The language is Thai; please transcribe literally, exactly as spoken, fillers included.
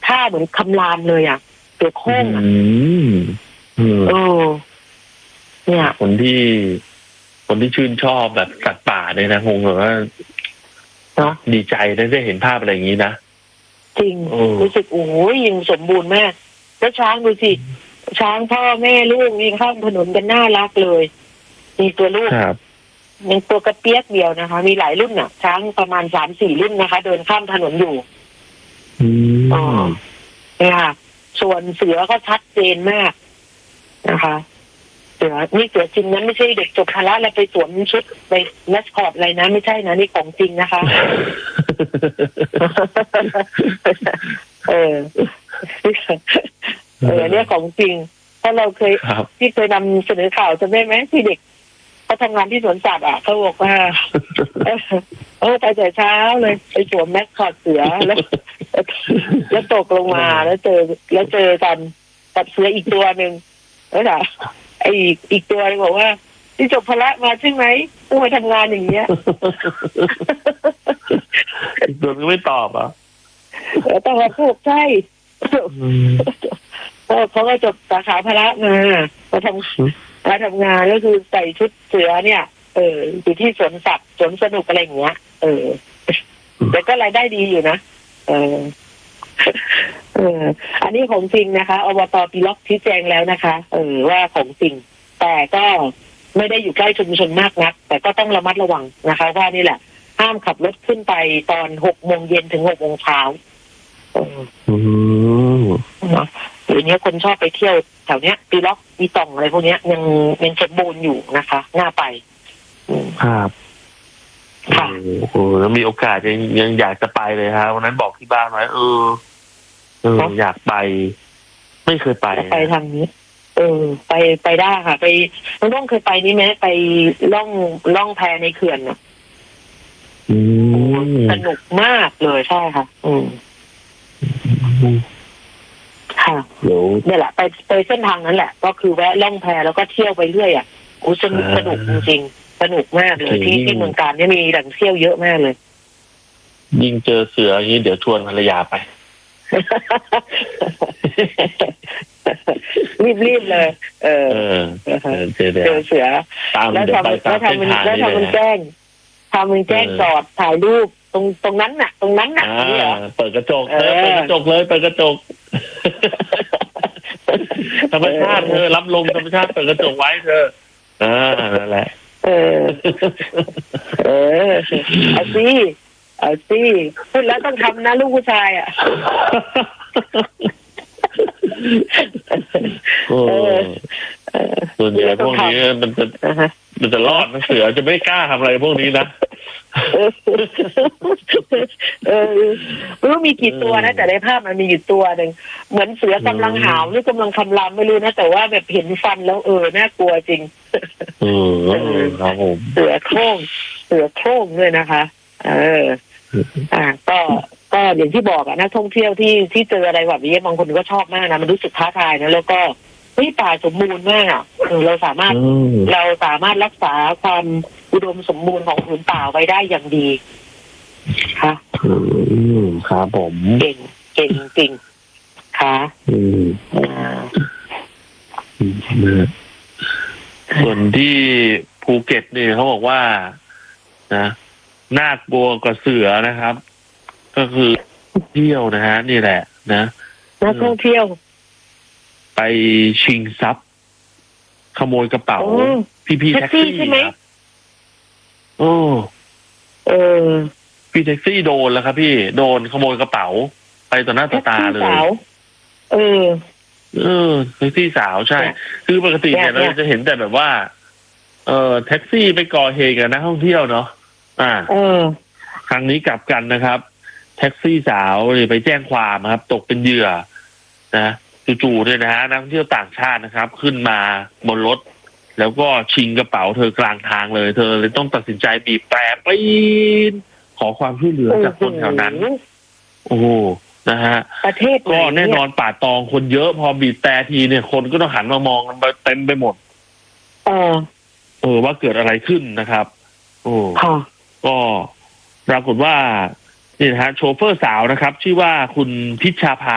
ท่าเหมือนคำรามเลยอ่ะเสือโคร่งอ่ะเออเนี่ยคนที่คนที่ชื่นชอบแบบสัตว์ป่าเนี่ยนะคงแบบว่าเนาะดีใจได้ได้เห็นภาพอะไรอย่างนี้นะจริงรู้สึกโอ้ยยิ่งสมบูรณ์มากแล้วช้างดูสิช้างพ่อแม่ลูกวิ่งข้ามถนนกันน่ารักเลยมีตัวลูกยังตัวกระเปียกเดียวนะคะมีหลายรุ่นอ่ะช้างประมาณสามสี่รุ่นนะคะเดินข้ามถนนอยู่อ๋อเนี่ยค่ะส่วนเสือก็ชัดเจนมากนะคะเสือนี่เสือจริงนะไม่ใช่เด็กจบพละแล้วไปสวมชุดไปแมสคอตอะไรนะไม่ใช่นะนี่ของจริงนะคะเออเออเนี่ยของจริงเพราะเราเคยที่เคยนำเสนอข่าวจำได้ไหมที่เด็กเขาทำงานที่สวนสัตว์อ่ะเขาบอกว่าเออไปแต่เช้าเลยไปสวมแมสคอตเสือแล้วแล้วตกลงมาแล้วเจอแล้วเจอกันกับเสืออีกตัวหนึ่งแล้วนะไอ้อีกอีกตัวนึงบอกว่าที่จบพละมาใช่ไหมต้องมาทำงานอย่างเงี้ยอีกตัวนึงไม่ตอบอ่ะต้องมาพูดใช่เขาก็จบสาขาพละมามาทำมาทำงานก็คือใส่ชุดเสือเนี่ยเอออยู่ที่สวนสัตว์สวนสนุกอะไรอย่างเงี้ยเออแต่ก็รายได้ดีอยู่นะเออเอออันนี้ของจริงนะคะอบต.ปีล็อกชี้แจงแล้วนะคะเออว่าของจริงแต่ก็ไม่ได้อยู่ใกล้ชุมชนมากนักแต่ก็ต้องระมัดระวังนะคะว่านี่แหละห้ามขับรถขึ้นไปตอนหกโมงเย็นถึงหกโมงเช้าอืมเนาะเดี๋ยวนี้คนชอบไปเที่ยวแถวเนี้ยปีล็อกปีตองอะไรพวกเนี้ยยังยังสมบูรณ์อยู่นะคะน่าไปครับค่ะโอ้โหแล้วมีโอกาสยังยังอยากจะไปเลยครับวันนั้นบอกที่บ้านไว้เออเอออยากไปไม่เคยไปไปทางนี้เออไปไปได้ค่ะไปน้องต้องเคยไปนี่ไหมไปล่องล่องแพในเขื่อนอ่ะสนุกมากเลยใช่ค่ะอืมค่ะเดี๋ยวนี่แหละไปไปเส้นทางนั้นแหละก็คือแวะล่องแพแล้วก็เที่ยวไปเรื่อยอ่ะโอ้สนุกสนุกจริงๆสนุกมากเลยที่ที่เมืองการเนี่ยมีแหล่งเที่ยวเยอะมากเลยยิ่งเจอเสืออย่างนี้เดี๋ยวชวนภรรยาไปรีบๆเลยเออเจอเสือแล้วทำแล้วทำมันแล้วทำมันแจ้งทำมันแจ้งจอดถ่ายรูปตรงตรงนั้นน่ะตรงนั้นน่ะนี่เหรอเปิดกระจกเออเปิดกระจกเลยเปิดกระจกธรรมชาติเธอรับลมธรรมชาติเปิดกระจกไว้เธออ่านั่นแหละเออเออเอาสิเอาสิพูดแล้วต้องทำนะลูกผู้ชายอ่ะส่วนใหญ่พวกนี้มันจะมันจะรอดนะเสือจะไม่กล้าทำอะไรพวกนี้นะเออไม่รู้มีกี่ตัวนะแต่ในภาพมันมีอยู่ตัวหนึ่งเหมือนเสือกำลังหาวหรือกำลังคำรามไม่รู้นะแต่ว่าแบบเห็นฟันแล้วเออน่ากลัวจริงเออครับผมเสือโคร่งเสือโคร่งด้วยนะคะเอออ่าก็ก็อย่างที่บอกอะนักท่องเที่ยวที่ที่เจออะไรแบบนี้บางคนก็ชอบมากนะมันรู้สึกท้าทายนะแล้วก็เฮ้ยป่าสมบูรณ์มากอ่ะเราสามารถเราสามารถรักษาความอุดมสมบูรณ์ของผืนป่าไว้ได้อย่างดีค่ะอืมครับผมเก่งเก่งจริงค่ะอืมอ่าส่วนที่ภูเก็ตเนี่ยเขาบอกว่านะน่ากลัวกว่าเสือนะครับก็คือเที่ยวนะฮะนี่แหละนะนักท่องเที่ยวไปชิงทรัพย์ขโมยกระเป๋าพี่ๆแท็กซี่ใช่ไหมโอ้เออพี่แท็กซี่โดนแล้วครับพี่โดนขโมยกระเป๋าไปต่อหน้าต่อตาเลยเออเออแท็กซี่สาวใช่คือปกติเนี่ยเราจะเห็นแต่แบบว่าเออแท็กซี่ไปก่อเหตุกับนักท่องเที่ยวเนาะอ่าเออครั้งนี้กลับกันนะครับแท็กซี่สาวไปแจ้งความครับตกเป็นเหยื่อนะจู่ๆเนี่ยนะฮะนักท่องเที่ยวต่างชาตินะครับขึ้นมาบนรถแล้วก็ชิงกระเป๋าเธอกลางทางเลยเธอเลยต้องตัดสินใจบีบแตรปีนขอความช่วยเหลือจากคนแถวนั้นโอ้นะฮะประเทศก็แน่นอนป่าตองคนเยอะพอบีบแตรทีเนี่ยคนก็ต้องหันมามองกันเต็มไปหมดเออเออว่าเกิดอะไรขึ้นนะครับโอ้ก็ปรากฏว่านี่นะฮะโชเฟอร์สาวนะครับชื่อว่าคุณพิชชาภา